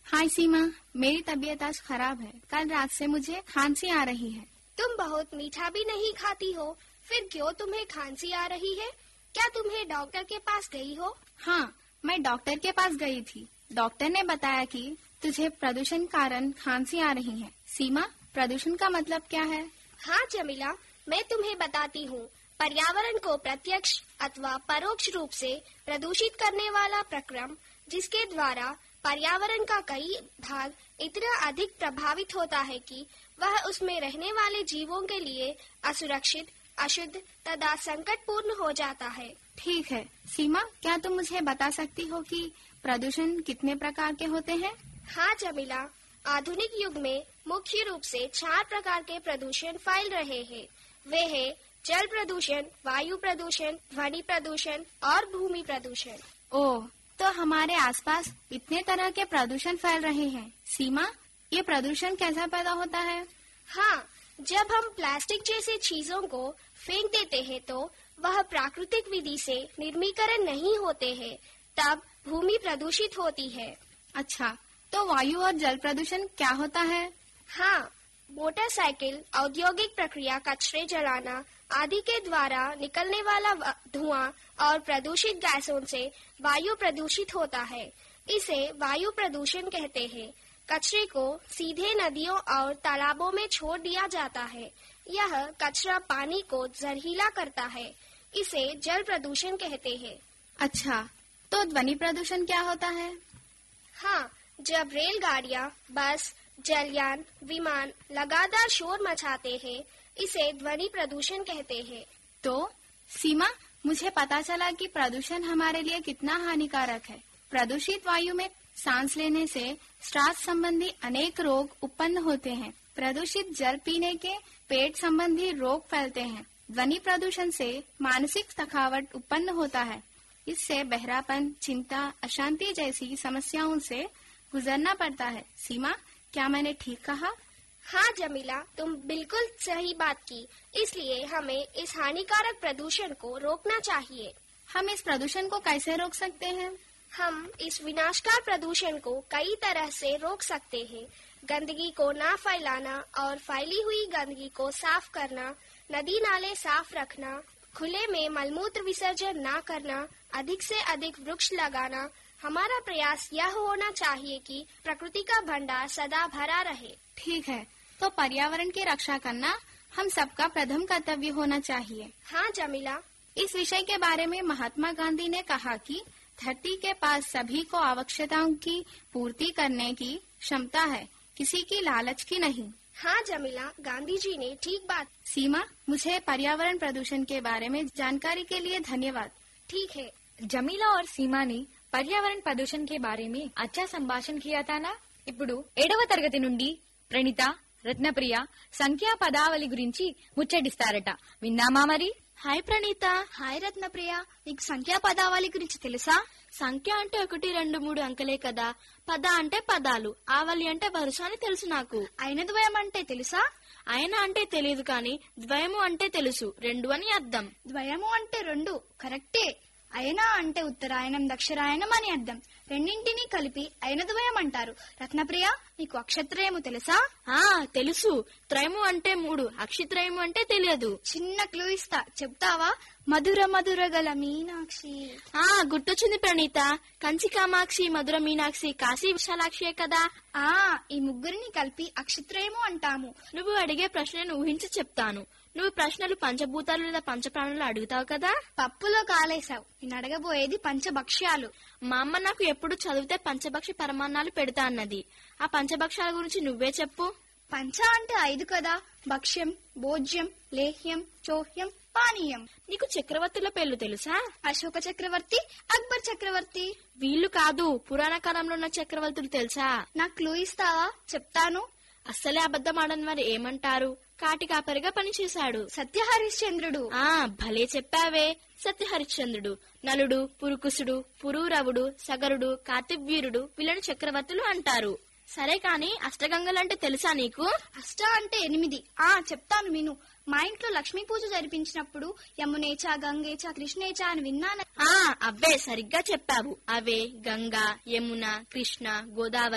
हाय सीमा, मेरी तबीयत आज खराब है। कल रात से मुझे खांसी आ रही है। तुम बहुत मीठा भी नहीं खाती हो, फिर क्यों तुम्हें खांसी आ रही है? क्या तुम्हें डॉक्टर के पास गई हो? हाँ, मैं डॉक्टर के पास गई थी। डॉक्टर ने बताया कि तुझे प्रदूषण कारण खांसी आ रही है। सीमा, प्रदूषण का मतलब क्या है? हाँ जमीला, मैं तुम्हें बताती हूँ। पर्यावरण को प्रत्यक्ष अथवा परोक्ष रूप से प्रदूषित करने वाला प्रक्रम, जिसके द्वारा पर्यावरण का कई भाग इतना अधिक प्रभावित होता है कि वह उसमें रहने वाले जीवों के लिए असुरक्षित, अशुद्ध तथा संकटपूर्ण हो जाता है। ठीक है सीमा, क्या तुम मुझे बता सकती हो कि प्रदूषण कितने प्रकार के होते हैं? हाँ जमीला, आधुनिक युग में मुख्य रूप से 4 प्रकार के प्रदूषण फैल रहे हैं। वे हैं जल प्रदूषण, वायु प्रदूषण, ध्वनि प्रदूषण और भूमि प्रदूषण। ओह, तो हमारे आसपास इतने तरह के प्रदूषण फैल रहे हैं। सीमा, ये प्रदूषण कैसा पैदा होता है? हाँ, जब हम प्लास्टिक जैसे चीजों को फेंक देते हैं तो वह प्राकृतिक विधि से निर्मीकरण नहीं होते हैं, तब भूमि प्रदूषित होती है। अच्छा, तो वायु और जल प्रदूषण क्या होता है? हाँ, मोटरसाइकिल, औद्योगिक प्रक्रिया, कचरे जलाना आदि के द्वारा निकलने वाला धुआं और प्रदूषित गैसों से वायु प्रदूषित होता है। इसे वायु प्रदूषण कहते हैं। कचरे को सीधे नदियों और तालाबों में छोड़ दिया जाता है। यह कचरा पानी को जहरीला करता है। इसे जल प्रदूषण कहते हैं। अच्छा, तो ध्वनि प्रदूषण क्या होता है? हाँ, जब रेलगाड़ियाँ, बस, जलयान, विमान लगातार शोर मचाते हैं, इसे ध्वनि प्रदूषण कहते हैं। तो सीमा, मुझे पता चला कि प्रदूषण हमारे लिए कितना हानिकारक है। प्रदूषित वायु में सांस लेने से श्वास संबंधी अनेक रोग उत्पन्न होते हैं। प्रदूषित जल पीने के पेट संबंधी रोग फैलते हैं। ध्वनि प्रदूषण से मानसिक थकावट उत्पन्न होता है। इससे बहरापन, चिंता, अशांति जैसी समस्याओं से गुजरना पड़ता है। सीमा, क्या मैंने ठीक कहा? हाँ जमीला, तुम बिल्कुल सही बात की। इसलिए हमें इस हानिकारक प्रदूषण को रोकना चाहिए। हम इस प्रदूषण को कैसे रोक सकते हैं? हम इस विनाशकारी प्रदूषण को कई तरह से रोक सकते हैं। गंदगी को न फैलाना और फैली हुई गंदगी को साफ करना, नदी नाले साफ रखना, खुले में मलमूत्र विसर्जन न करना, अधिक से अधिक वृक्ष लगाना। हमारा प्रयास यह होना चाहिए कि प्रकृति का भंडार सदा भरा रहे। ठीक है, तो पर्यावरण की रक्षा करना हम सबका प्रथम कर्तव्य होना चाहिए। हाँ जमीला, इस विषय के बारे में महात्मा गांधी ने कहा कि धरती के पास सभी को आवश्यकताओं की पूर्ति करने की क्षमता है, किसी की लालच की नहीं। हाँ जमीला, गांधी जी ने ठीक बात। सीमा, मुझे पर्यावरण प्रदूषण के बारे में जानकारी के लिए धन्यवाद। ठीक है। జమీలా और सीमा ने पर्यावरण प्रदूषण के बारे में अच्छा संभाषण किया था ना। ఇప్పుడు 7వ తరగతి నుండి ప్రణీత, రత్నప్రియ సంఖ్యా పదావళి గురించి ముచ్చటిస్తారట. విందామా మరి? హాయ్ ప్రణీత. హాయ్ రత్నప్రియ. నీకు సంఖ్యా పదావళి గురించి తెలుసా? సంఖ్య అంటే 1, 2, 3 అంకెలే కదా. పద అంటే పదాలు, ఆవళి అంటే వరుస అని తెలుసు నాకు. అయిన ద్వయం అంటే తెలుసా? ఆయన అంటే తెలియదు కానీ ద్వయము అంటే తెలుసు, 2 అని అర్థం. ద్వయము అంటే 2, కరెక్టే. అయన అంటే ఉత్తరాయణం, దక్షిణాయనం అని అర్థం. రెండింటినీ కలిపి అయన ద్వయం అంటారు. రత్నప్రియ, నీకు అక్షత్రయము తెలుసా? తెలుసు. త్రయము అంటే 3, అక్షిత్రయము అంటే తెలియదు. చిన్న క్లూ ఇస్తా, చెప్తావా? మధుర మధుర గల మీనాక్షి. గుర్తొచ్చింది ప్రణీత. కంచి కామాక్షి, మధుర మీనాక్షి, కాశీ విశాలాక్షి కదా. ఈ ముగ్గురిని కలిపి అక్షిత్రయము అంటాము. నువ్వు అడిగే ప్రశ్నను ఊహించి చెప్తాను. నువ్వు ప్రశ్నలు పంచభూతాలు లేదా పంచప్రాణులు అడుగుతావు కదా. పప్పులో కాలేసావు. నేను అడగబోయేది పంచభక్ష్యాలు. మా అమ్మ నాకు ఎప్పుడు చదివితే పంచభక్షి పరమాన్నాలు పెడతా అన్నది. ఆ పంచభక్ష్యాల గురించి నువ్వే చెప్పు. పంచ అంటే 5 కదా. భక్ష్యం, భోజ్యం, లేహ్యం, చోహ్యం, పానీయం. నీకు చక్రవర్తుల పేర్లు తెలుసా? అశోక చక్రవర్తి, అక్బర్ చక్రవర్తి. వీళ్ళు కాదు, పురాణ కాలంలో ఉన్న చక్రవర్తులు తెలుసా? నాకు క్లూ ఇస్తావా? చెప్తాను. అస్సలే అబద్ధం ఆడని మరి ఏమంటారు? కాటికాపరిగా పనిచేశాడు. సత్యహరిశ్చంద్రుడు. భలే చెప్పావే. సత్యహరిశ్చంద్రుడు, నలుడు, పురుకుసుడు, పురూరవుడు, సగరుడు, కార్తివీరుడు వీళ్ళని చక్రవర్తులు అంటారు. సరే కాని అష్టగంగలంటే తెలుసా నీకు? అష్ట అంటే 8. చెప్తాను విను. మా ఇంట్లో లక్ష్మీ పూజ జరిపించినప్పుడు యమునేచ, గంగేచ, కృష్ణేచ అని విన్నాను. అవే సరిగ్గా చెప్పావు. అవే గంగా, యమున, కృష్ణ, గోదావరి,